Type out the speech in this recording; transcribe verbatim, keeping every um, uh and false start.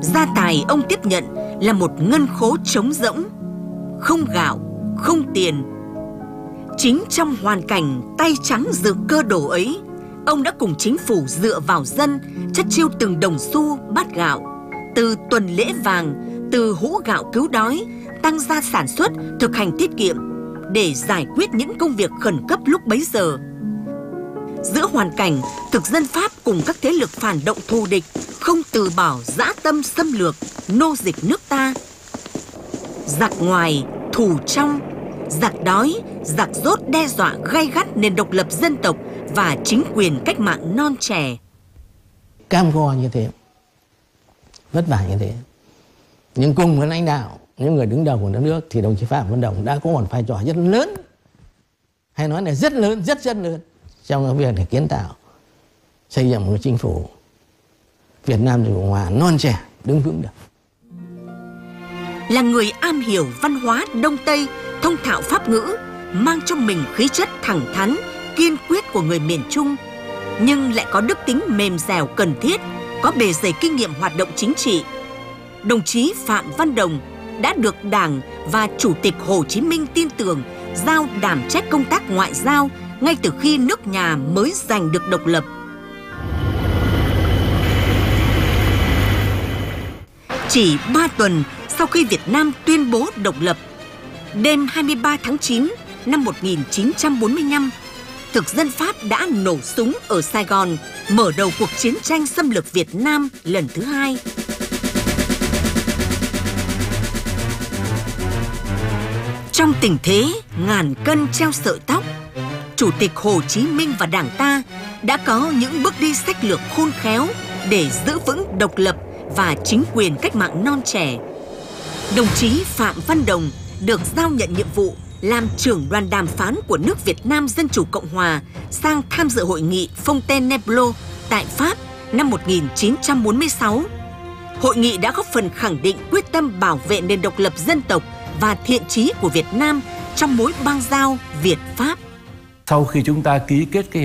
Gia tài ông tiếp nhận là một ngân khố trống rỗng, không gạo, không tiền. Chính trong hoàn cảnh tay trắng dự cơ đồ ấy, ông đã cùng chính phủ dựa vào dân, chất chiêu từng đồng xu bát gạo, từ tuần lễ vàng, từ hũ gạo cứu đói, tăng gia sản xuất, thực hành tiết kiệm để giải quyết những công việc khẩn cấp lúc bấy giờ. Giữa hoàn cảnh thực dân Pháp cùng các thế lực phản động thù địch không từ bỏ dã tâm xâm lược, nô dịch nước ta. Giặc ngoài, thù trong, giặc đói, giặc dốt đe dọa gay gắt nền độc lập dân tộc và chính quyền cách mạng non trẻ. Cam go như thế, vất vả như thế, nhưng cùng với lãnh đạo, những người đứng đầu của đất nước thì đồng chí Phạm Văn Đồng đã có một vai trò rất lớn, hay nói là rất lớn, rất rất lớn trong cái việc để kiến tạo, xây dựng một chính phủ Việt Nam Cộng Hòa non trẻ đứng vững được. Là người am hiểu văn hóa Đông Tây, thông thạo Pháp ngữ, mang trong mình khí chất thẳng thắn, kiên quyết của người miền Trung, nhưng lại có đức tính mềm dẻo cần thiết, có bề dày kinh nghiệm hoạt động chính trị. Đồng chí Phạm Văn Đồng đã được Đảng và Chủ tịch Hồ Chí Minh tin tưởng giao đảm trách công tác ngoại giao ngay từ khi nước nhà mới giành được độc lập. Chỉ ba tuần sau khi Việt Nam tuyên bố độc lập, đêm hai mươi ba tháng chín năm một nghìn chín trăm bốn mươi lăm, thực dân Pháp đã nổ súng ở Sài Gòn, mở đầu cuộc chiến tranh xâm lược Việt Nam lần thứ hai. Trong tình thế ngàn cân treo sợi tóc, Chủ tịch Hồ Chí Minh và Đảng ta đã có những bước đi sách lược khôn khéo để giữ vững độc lập và chính quyền cách mạng non trẻ. Đồng chí Phạm Văn Đồng được giao nhận nhiệm vụ làm trưởng đoàn đàm phán của nước Việt Nam Dân Chủ Cộng Hòa sang tham dự hội nghị Fontainebleau tại Pháp năm một nghìn chín trăm bốn mươi sáu. Hội nghị đã góp phần khẳng định quyết tâm bảo vệ nền độc lập dân tộc và thiện chí của Việt Nam trong mối bang giao Việt-Pháp. Sau khi chúng ta ký kết cái